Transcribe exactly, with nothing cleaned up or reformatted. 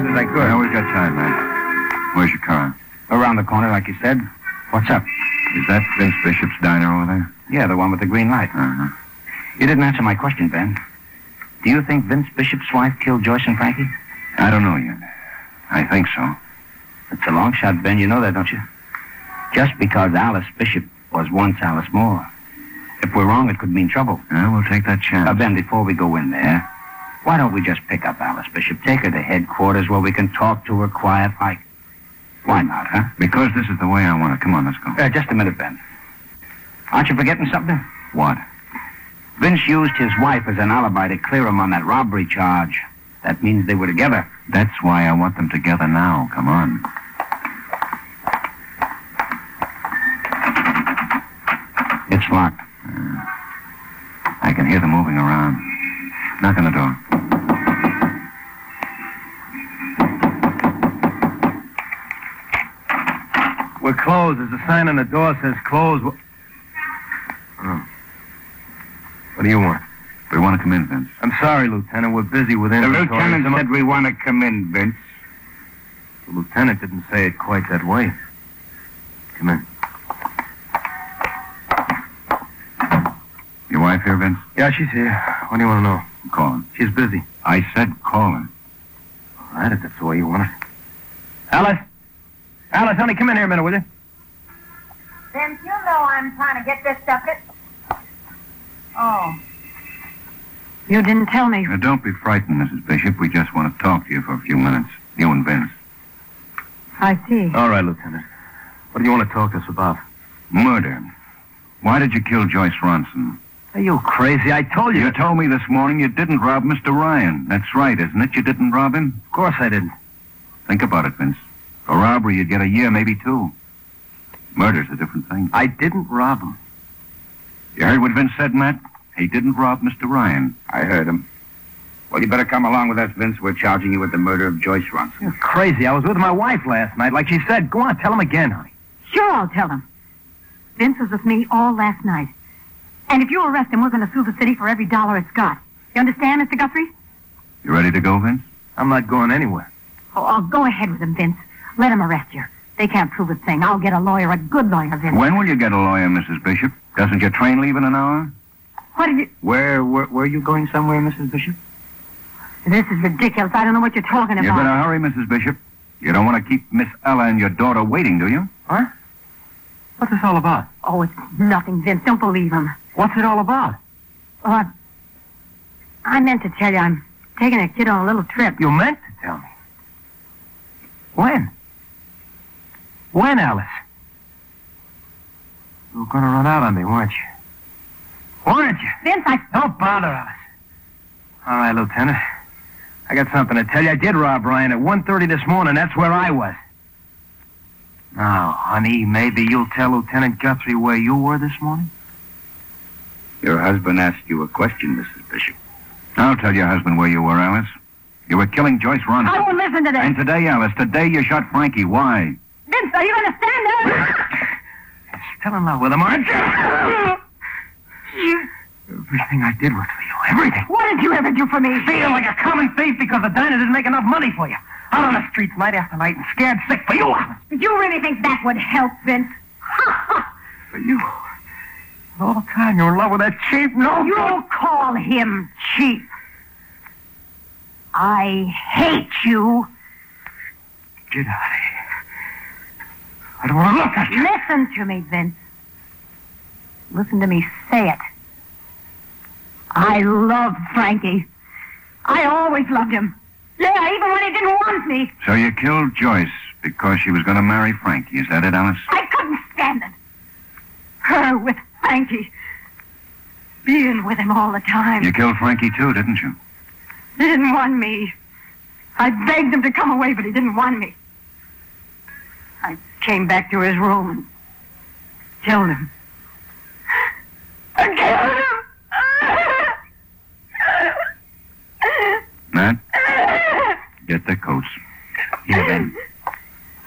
fast as I could. Yeah, we've got time, man. Where's your car? Around the corner, like you said. What's up? Is that Vince Bishop's diner over there? Yeah, the one with the green light. Uh-huh. You didn't answer my question, Ben. Do you think Vince Bishop's wife killed Joyce and Frankie? I don't know yet. I think so. It's a long shot, Ben. You know that, don't you? Just because Alice Bishop was once Alice Moore. If we're wrong, it could mean trouble. Yeah, we'll take that chance. Now, Ben, before we go in there, why don't we just pick up Alice Bishop, take her to headquarters where we can talk to her quiet like... Why not, huh? Because this is the way I want it. Come on, let's go. Uh, just a minute, Ben. Aren't you forgetting something? What? Vince used his wife as an alibi to clear him on that robbery charge. That means they were together. That's why I want them together now. Come on. It's locked. Uh, I can hear them moving around. Knock on the door. We're closed. There's a sign on the door that says closed. Oh. What do you want? We want to come in, Vince. I'm sorry, Lieutenant. We're busy with The inventory. lieutenant Some- said we want to come in, Vince. The lieutenant didn't say it quite that way. Come in. Your wife here, Vince? Yeah, she's here. What do you want to know? Call her. She's busy. I said call her. All right, if that's the way you want it. Alice? Alice, honey, come in here a minute, will you? Vince, you know I'm trying to get this stuff. It... Oh. You didn't tell me. Now, don't be frightened, Missus Bishop. We just want to talk to you for a few minutes. You and Vince. I see. All right, Lieutenant. What do you want to talk to us about? Murder. Why did you kill Joyce Ronson? Are you crazy? I told you. You told me this morning you didn't rob Mister Ryan. That's right, isn't it? You didn't rob him? Of course I didn't. Think about it, Vince. For robbery, you'd get a year, maybe two. Murder's a different thing. I didn't rob him. You heard what Vince said, Matt? He didn't rob Mister Ryan. I heard him. Well, you better come along with us, Vince. We're charging you with the murder of Joyce Ronson. You're crazy. I was with my wife last night, like she said. Go on, tell him again, honey. Sure, I'll tell him. Vince was with me all last night. And if you arrest him, we're going to sue the city for every dollar it's got. You understand, Mister Guthrie? You ready to go, Vince? I'm not going anywhere. Oh, I'll go ahead with him, Vince. Let him arrest you. They can't prove a thing. I'll get a lawyer, a good lawyer, Vince. When will you get a lawyer, Missus Bishop? Doesn't your train leave in an hour? What did you... Where, where, were you going somewhere, Missus Bishop? This is ridiculous. I don't know what you're talking You about. better hurry, Missus Bishop. You don't want to keep Miss Ella and your daughter waiting, do you? Huh? What's this all about? Oh, it's nothing, Vince. Don't believe him. What's it all about? Oh, I... I meant to tell you I'm taking a kid on a little trip. You meant to tell me. When? When, Alice? You were going to run out on me, weren't you? Weren't you? Vince, I... Don't bother, Alice. All right, Lieutenant. I got something to tell you. I did rob Ryan at one thirty this morning. That's where I was. Now, honey, maybe you'll tell Lieutenant Guthrie where you were this morning? Your husband asked you a question, Missus Bishop. I'll tell your husband where you were, Alice. You were killing Joyce Ronson. I won't listen to this. And today, Alice, today you shot Frankie. Why? Vince, are you going to stand there? Still in love with him, aren't you? You... Everything I did was for you. Everything. What did you ever do for me? Feel like a common thief because the diner didn't make enough money for you. Out on the streets night after night and scared sick for you, Alice. Did you really think that would help, Vince? For you. All the time you're in love with that cheap, no You good. call him cheap. I hate you. Get out of here. I don't want to look at you. Listen to me, Vince. Listen to me say it. I love Frankie. I always loved him. Yeah, even when he didn't want me. So you killed Joyce because she was going to marry Frankie. Is that it, Alice? I couldn't stand it. Her with Frankie. Being with him all the time. You killed Frankie, too, didn't you? He didn't want me. I begged him to come away, but he didn't want me. I came back to his room and killed him. I killed him! Matt, get the coats. Here, then.